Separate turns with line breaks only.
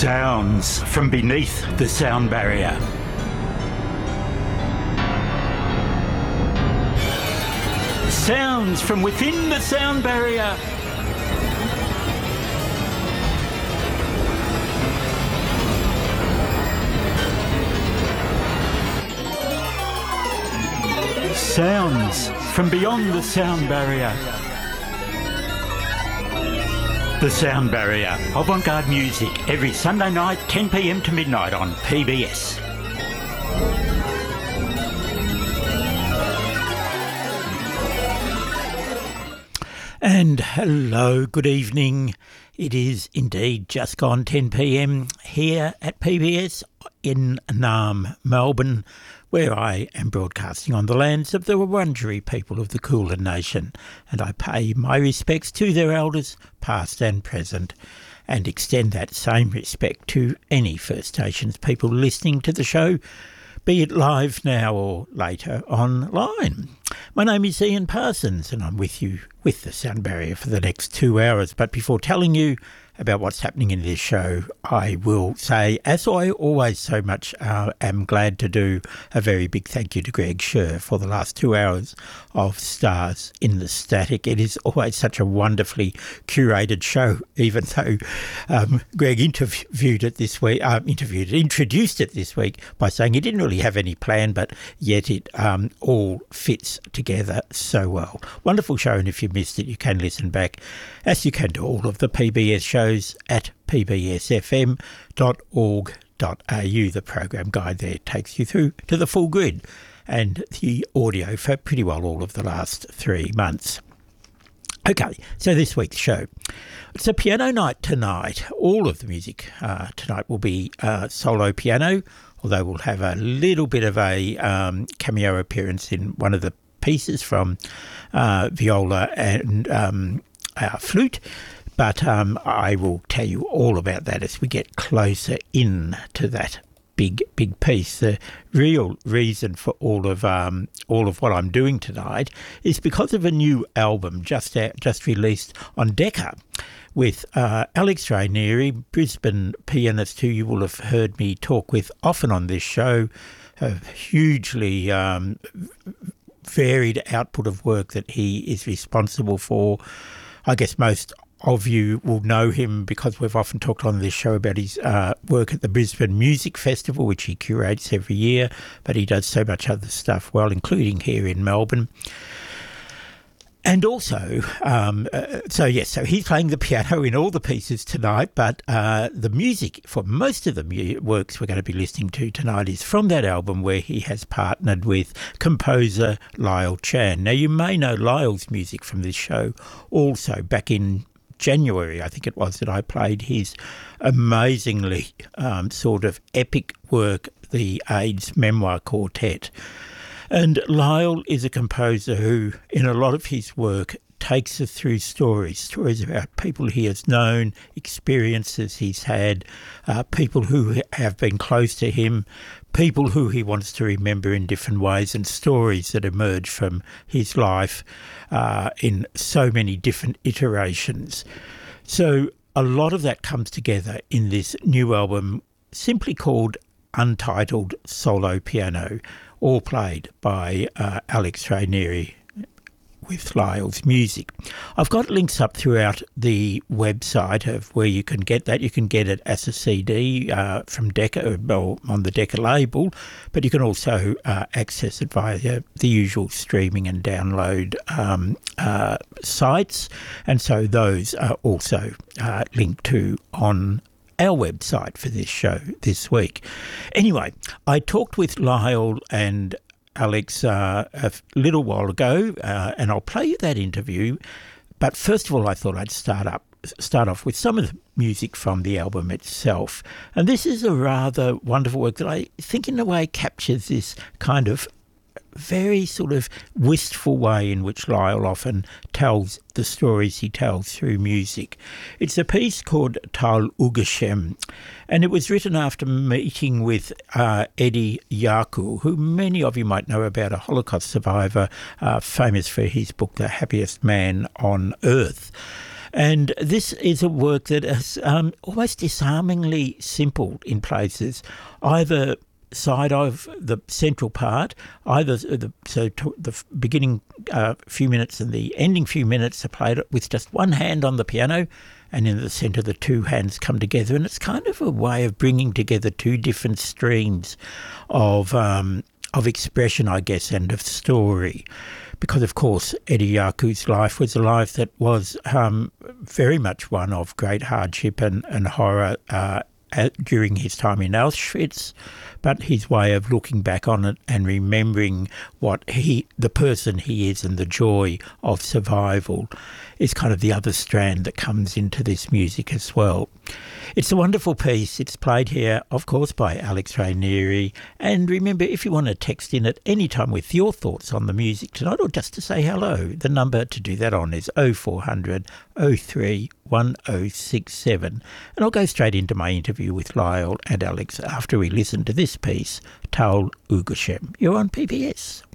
Sounds from beneath the sound barrier. Sounds from within the sound barrier. Sounds from beyond the sound barrier. The Sound Barrier, avant-garde music, every Sunday night, 10 p.m. to midnight on PBS. And hello, good evening. It is indeed just gone 10 p.m. here at PBS in Naarm, Melbourne, where I am broadcasting on the lands of the Wurundjeri people of the Kulin Nation, and I pay my respects to their elders, past and present, and extend that same respect to any First Nations people listening to the show, be it live now or later online. My name is Ian Parsons, and I'm with you with the Sound Barrier for the next 2 hours. But before telling you about what's happening in this show, I will say, as I always so much am glad to do, a very big thank you to Greg Scher for the last 2 hours of Stars in the Static. It is always such a wonderfully curated show, even though Greg introduced it this week by saying he didn't really have any plan, but yet it all fits together so well. Wonderful show, and if you missed it, you can listen back, as you can to all of the PBS shows at pbsfm.org.au. The program guide there takes you through to the full grid and the audio for pretty well all of the last 3 months. Okay, so this week's show. It's a piano night tonight. All of the music tonight will be solo piano, although we'll have a little bit of a cameo appearance in one of the pieces from viola and flute. But I will tell you all about that as we get closer in to that big piece. The real reason for all of what I'm doing tonight is because of a new album just released on Decca with Alex Rainieri, Brisbane pianist who you will have heard me talk with often on this show, a hugely varied output of work that he is responsible for. I guess most of you will know him because we've often talked on this show about his work at the Brisbane Music Festival, which he curates every year, but he does so much other stuff well, including here in Melbourne. And also, so he's playing the piano in all the pieces tonight, but the music for most of the works we're going to be listening to tonight is from that album where he has partnered with composer Lyle Chan. Now, you may know Lyle's music from this show also. Back in January, I think it was, that I played his amazingly sort of epic work, the AIDS Memoir Quartet. And Lyle is a composer who, in a lot of his work, takes us through stories about people he has known, experiences he's had, people who have been close to him, people who he wants to remember in different ways, and stories that emerge from his life in so many different iterations. So a lot of that comes together in this new album, simply called Untitled Solo Piano, all played by Alex Rainieri with Lyle's music. I've got links up throughout the website of where you can get that. You can get it as a CD from Decca, or on the Decca label, but you can also access it via the usual streaming and download sites, and so those are also linked to on our website for this show this week. Anyway, I talked with Lyle and Alex a little while ago, and I'll play you that interview. But first of all, I thought I'd start off with some of the music from the album itself. And this is a rather wonderful work that I think in a way captures this kind of very sort of wistful way in which Lyle often tells the stories he tells through music. It's a piece called Tal Ugeshem, and it was written after meeting with Eddie Yaku, who many of you might know about, a Holocaust survivor, famous for his book The Happiest Man on Earth. And this is a work that is almost disarmingly simple in places, either side of the central part, either the beginning few minutes and the ending few minutes are played with just one hand on the piano, and in the centre the two hands come together, and it's kind of a way of bringing together two different streams of expression, I guess, and of story. Because, of course, Eddie Yaku's life was a life that was very much one of great hardship and horror during his time in Auschwitz, but his way of looking back on it and remembering the person he is and the joy of survival is kind of the other strand that comes into this music as well. It's a wonderful piece. It's played here, of course, by Alex Rainieri. And remember, if you want to text in at any time with your thoughts on the music tonight, or just to say hello, the number to do that on is 0400 03 1067. And I'll go straight into my interview with Lyle and Alex after we listen to this piece, Taul Ugeshem. You're on PBS.